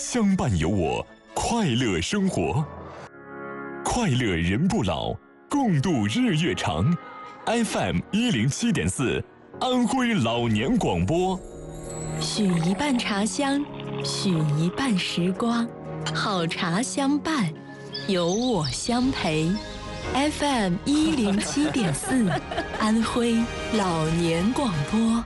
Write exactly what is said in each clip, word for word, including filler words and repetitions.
相伴有我，快乐生活，快乐人不老，共度日月长。F M 一零七点四，安徽老年广播。 许一半茶香，许一半时光，好茶相伴，有我相陪。F M 一零七点四，安徽老年广播。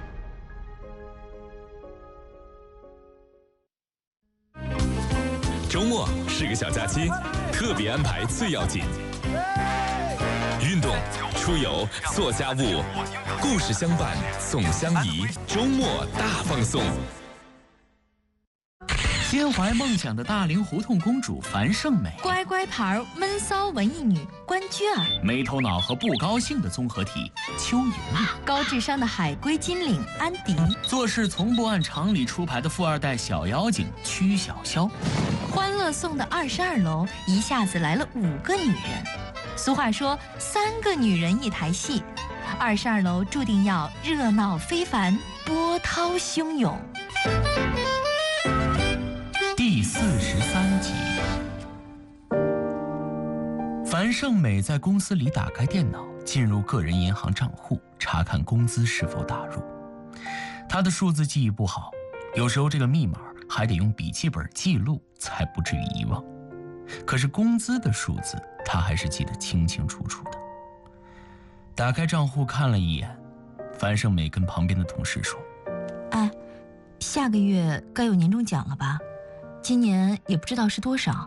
周末是个小假期，特别安排最要紧。运动、出游、做家务，故事相伴，送相宜，周末大放送。 心怀梦想的大龄胡同公主樊胜美， 乖乖牌闷骚文艺女关雎尔， 没头脑和不高兴的综合体邱莹莹， 高智商的海归金领安迪， 做事从不按常理出牌的富二代小妖精曲筱绡， 欢乐颂的二十二楼一下子来了五个女人。俗话说三个女人一台戏，二十二楼注定要热闹非凡，波涛汹涌。 第四十三集，樊胜美在公司里打开电脑，进入个人银行账户，查看工资是否打入。她的数字记忆不好，有时候这个密码还得用笔记本记录，才不至于遗忘。可是工资的数字，她还是记得清清楚楚的。打开账户看了一眼，樊胜美跟旁边的同事说：“ 哎，下个月该有年终奖了吧？今年也不知道是多少。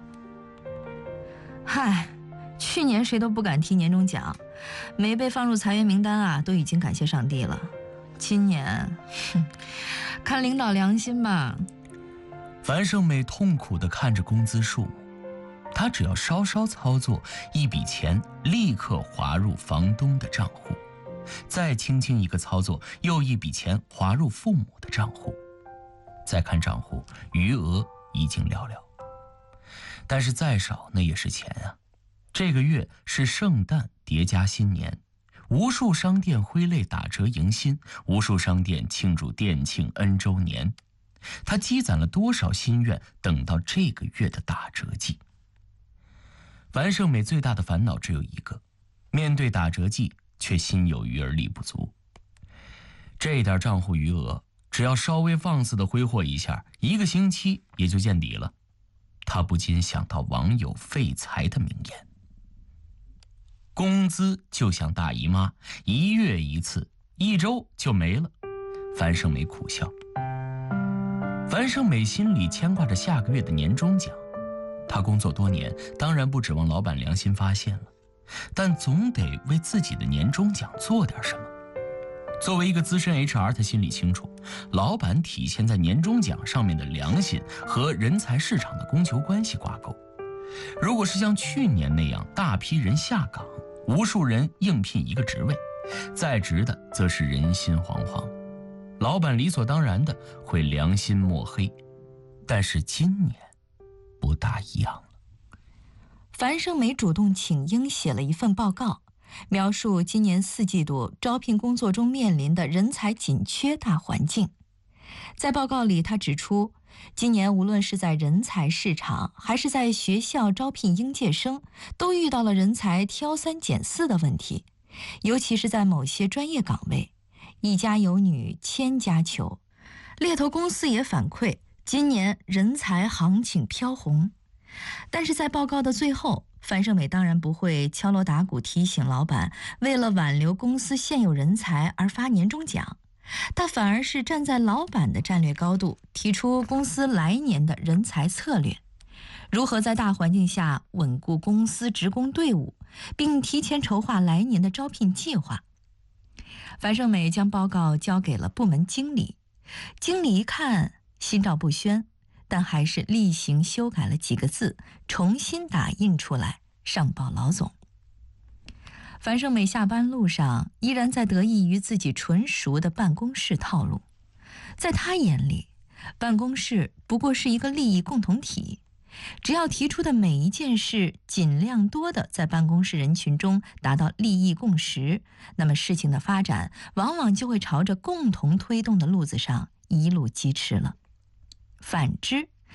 嗨，去年谁都不敢提年终奖，没被放入裁员名单啊，都已经感谢上帝了。今年，哼，看领导良心吧。” 樊胜美痛苦地看着工资数目，她只要稍稍操作，一笔钱立刻划入房东的账户，再轻轻一个操作，又一笔钱划入父母的账户。再看账户，余额已经寥寥，但是再少那也是钱啊！这个月是圣诞叠加新年，无数商店挥泪打折迎新，无数商店庆祝店庆 N 周年。他积攒了多少心愿，等到这个月的打折季。樊胜美最大的烦恼只有一个，面对打折季，却心有余而力不足。这点账户余额，只要稍微放肆地挥霍一下，一个星期也就见底了。他不禁想到网友废材的名言：工资就像大姨妈，一月一次，一周就没了。樊胜美苦笑。樊胜美心里牵挂着下个月的年终奖。她工作多年，当然不指望老板良心发现了，但总得为自己的年终奖做点什么。作为一个资深 H R， 他心里清楚，老板体现在年终奖上面的良心和人才市场的供求关系挂钩。如果是像去年那样大批人下岗，无数人应聘一个职位，在职的则是人心惶惶，老板理所当然的会良心抹黑。但是今年不大一样了。 樊胜美主动请缨写了一份报告，描述今年四季度招聘工作中面临的人才紧缺大环境。在报告里，他指出，今年无论是在人才市场，还是在学校招聘应届生，都遇到了人才挑三拣四的问题，尤其是在某些专业岗位，一家有女千家求。猎头公司也反馈，今年人才行情飘红。但是在报告的最后，樊胜美当然不会敲锣打鼓提醒老板为了挽留公司现有人才而发年终奖，他反而是站在老板的战略高度，提出公司来年的人才策略，如何在大环境下稳固公司职工队伍，并提前筹划来年的招聘计划。樊胜美将报告交给了部门经理，经理一看心照不宣，但还是例行修改了几个字，重新打印出来上报老总。樊胜美下班路上依然在得益于自己纯熟的办公室套路，在他眼里，办公室不过是一个利益共同体，只要提出的每一件事尽量多的在办公室人群中达到利益共识，那么事情的发展往往就会朝着共同推动的路子上一路疾驰了。反之，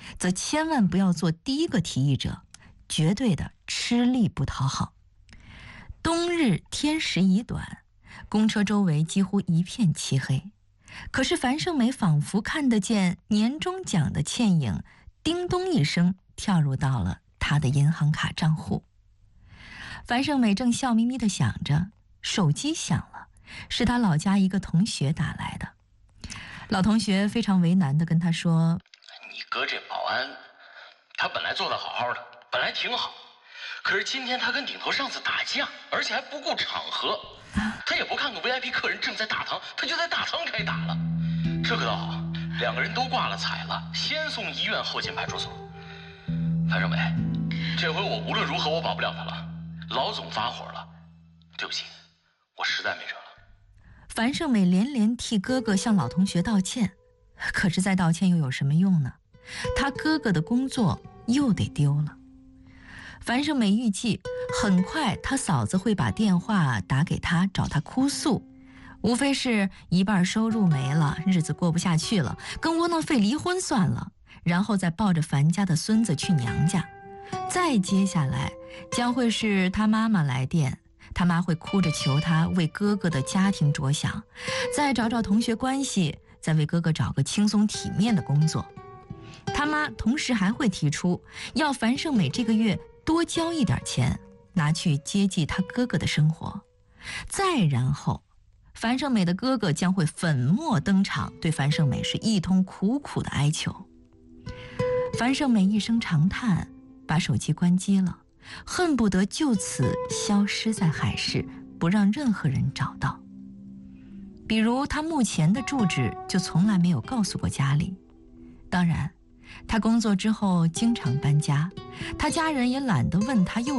则千万不要做第一个提议者，绝对的吃力不讨好。冬日天时已短，公车周围几乎一片漆黑，可是樊胜美仿佛看得见年终奖的倩影，叮咚一声跳入到了他的银行卡账户。樊胜美正笑眯眯地想着，手机响了，是他老家一个同学打来的。老同学非常为难地跟他说： 你哥这保安，他本来做得好好的，本来挺好，可是今天他跟顶头上司打架，而且还不顾场合，他也不看看 V I P 客人正在大堂，他就在大堂开打了。这可倒好，两个人都挂了彩了，先送医院后进派出所。樊胜美，这回我无论如何我保不了他了，老总发火了，对不起，我实在没辙了。 樊胜美连连替哥哥向老同学道歉，可是再道歉又有什么用呢？他哥哥的工作又得丢了。樊胜美预计很快他嫂子会把电话打给他，找他哭诉，无非是一半收入没了，日子过不下去了，跟窝囊废离婚算了，然后再抱着樊家的孙子去娘家。再接下来将会是他妈妈来电，他妈会哭着求他为哥哥的家庭着想，再找找同学关系，再为哥哥找个轻松体面的工作。他妈同时还会提出要樊胜美这个月多交一点钱，拿去接济他哥哥的生活。再然后樊胜美的哥哥将会粉墨登场，对樊胜美是一通苦苦的哀求。樊胜美一声长叹，把手机关机了，恨不得就此消失在海市，不让任何人找到。比如他目前的住址就从来没有告诉过家里。当然他工作之后经常搬家，他家人也懒得问他又